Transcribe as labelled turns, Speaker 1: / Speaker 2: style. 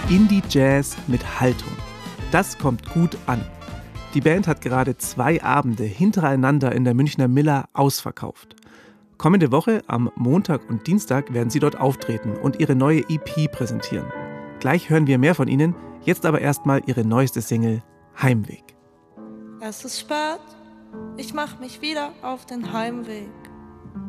Speaker 1: Indie-Jazz mit Haltung. Das kommt gut an. Die Band hat gerade 2 Abende hintereinander in der Münchner Miller ausverkauft. Kommende Woche, am Montag und Dienstag, werden sie dort auftreten und ihre neue EP präsentieren. Gleich hören wir mehr von ihnen, jetzt aber erstmal ihre neueste Single Heimweg.
Speaker 2: Es ist spät, ich mach mich wieder auf den Heimweg.